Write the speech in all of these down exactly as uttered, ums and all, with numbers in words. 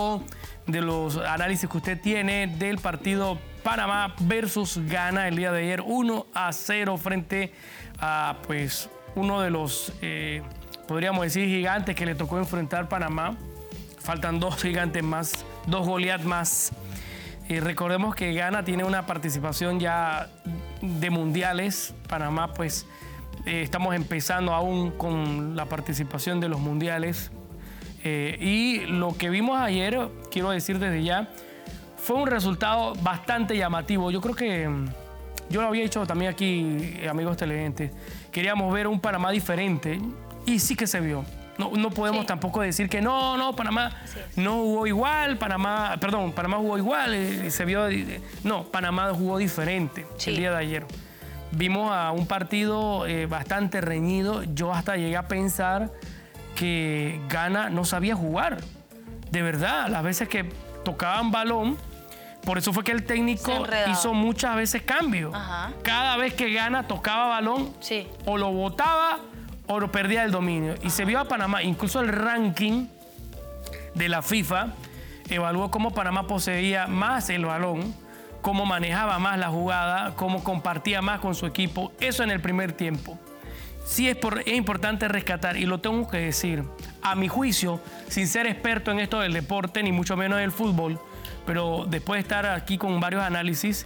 opinión, de los análisis que usted tiene del partido Panamá versus Ghana el día de ayer, uno a cero frente a pues uno de los, eh, podríamos decir, gigantes que le tocó enfrentar Panamá. Faltan dos gigantes más, dos Goliat más. Y recordemos que Ghana tiene una participación ya de mundiales. Panamá, pues, eh, estamos empezando aún con la participación de los mundiales. Eh, y lo que vimos ayer, quiero decir desde ya, fue un resultado bastante llamativo. Yo creo que, yo lo había dicho también aquí, amigos televidentes, queríamos ver un Panamá diferente y sí que se vio. No, no podemos sí. tampoco decir que no, no, Panamá sí. no jugó igual, Panamá, perdón, Panamá jugó igual, eh, se vio, no, Panamá jugó diferente sí. el día de ayer. Vimos a un partido eh, bastante reñido. Yo hasta llegué a pensar que Ghana no sabía jugar. De verdad, las veces que tocaban balón, por eso fue que el técnico hizo muchas veces cambios. Ajá. Cada vez que Ghana tocaba balón, sí. o lo botaba o lo perdía el dominio. Y se vio a Panamá, incluso el ranking de la FIFA evaluó cómo Panamá poseía más el balón, cómo manejaba más la jugada, cómo compartía más con su equipo. Eso en el primer tiempo. Sí es, por, es importante rescatar, y lo tengo que decir, a mi juicio, sin ser experto en esto del deporte, ni mucho menos del fútbol, pero después de estar aquí con varios análisis,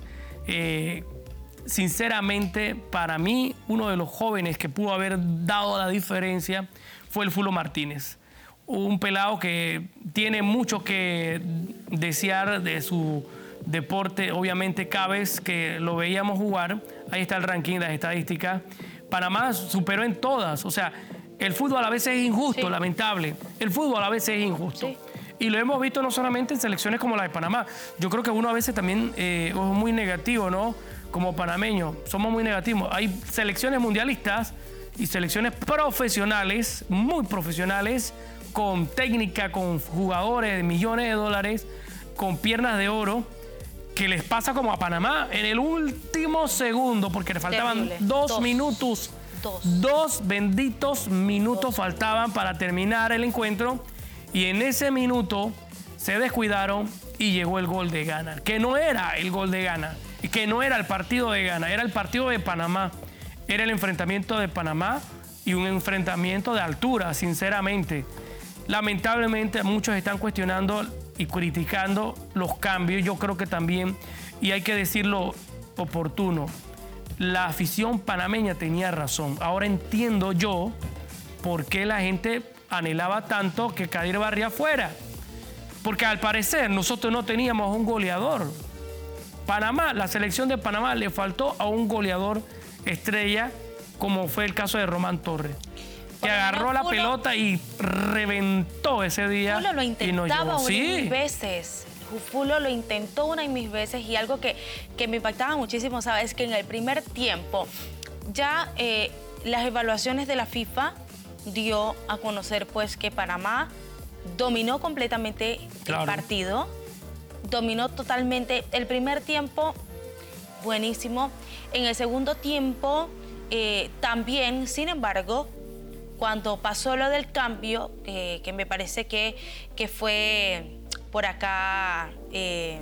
eh, sinceramente, para mí, uno de los jóvenes que pudo haber dado la diferencia fue el Fulo Martínez. Un pelado que tiene mucho que desear de su deporte. Obviamente, cada vez que lo veíamos jugar, ahí está el ranking, las estadísticas, Panamá superó en todas. O sea, el fútbol a veces es injusto, sí. lamentable. El fútbol a veces es injusto. Sí. Y lo hemos visto no solamente en selecciones como la de Panamá. Yo creo que uno a veces también eh, es muy negativo, ¿no? Como panameño, somos muy negativos. Hay selecciones mundialistas y selecciones profesionales, muy profesionales, con técnica, con jugadores de millones de dólares, con piernas de oro, que les pasa como a Panamá en el último segundo, porque le faltaban dos, dos minutos. Dos. Dos benditos minutos dos. faltaban para terminar el encuentro, y en ese minuto se descuidaron y llegó el gol de Ghana, que no era el gol de Ghana, y que no era el partido de Ghana, era el partido de Panamá. Era el enfrentamiento de Panamá y un enfrentamiento de altura, sinceramente. Lamentablemente muchos están cuestionando y criticando los cambios. Yo creo que también, y hay que decirlo oportuno, la afición panameña tenía razón. Ahora entiendo yo por qué la gente anhelaba tanto que Kadir Barria fuera. Porque al parecer nosotros no teníamos un goleador. Panamá, la selección de Panamá le faltó a un goleador estrella, como fue el caso de Román Torres, que agarró la pelota y reventó ese día. Fulo lo intentaba y una sí. y mil veces. Fulo lo intentó una y mil veces, y algo que, que me impactaba muchísimo, ¿sabes? Es que en el primer tiempo ya eh, las evaluaciones de la FIFA dio a conocer pues que Panamá dominó completamente claro. el partido, dominó totalmente el primer tiempo, buenísimo. En el segundo tiempo eh, también, sin embargo, cuando pasó lo del cambio, eh, que me parece que, que fue por acá, eh,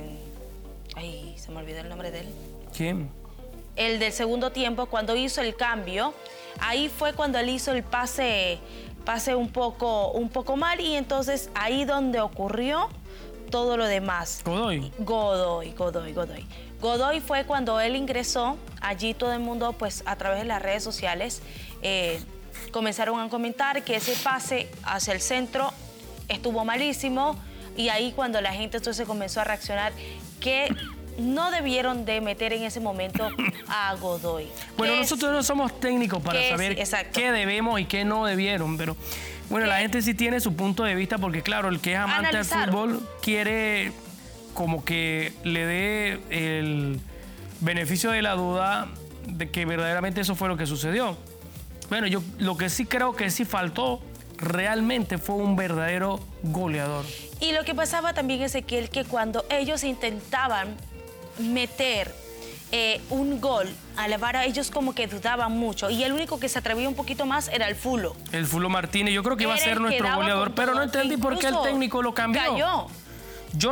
ay, se me olvidó el nombre de él. ¿Quién? El del segundo tiempo, cuando hizo el cambio, ahí fue cuando él hizo el pase, pase un poco, un poco mal, y entonces ahí donde ocurrió todo lo demás. Godoy. Godoy, Godoy, Godoy. Godoy fue cuando él ingresó, allí todo el mundo, pues a través de las redes sociales, eh, comenzaron a comentar que ese pase hacia el centro estuvo malísimo, y ahí cuando la gente entonces comenzó a reaccionar que no debieron de meter en ese momento a Godoy. Bueno, nosotros es, no somos técnicos para saber es, qué debemos y qué no debieron, pero bueno, la gente sí tiene su punto de vista, porque claro, el que es amante analizar. del fútbol quiere como que le dé el beneficio de la duda de que verdaderamente eso fue lo que sucedió. Bueno, yo lo que sí creo que sí faltó realmente fue un verdadero goleador. Y lo que pasaba también, Ezequiel, que cuando ellos intentaban meter eh, un gol a la vara, ellos como que dudaban mucho, y el único que se atrevía un poquito más era el Fulo. El Fulo Martínez, yo creo que iba a ser nuestro goleador, pero no entendí por qué el técnico lo cambió. Cayó.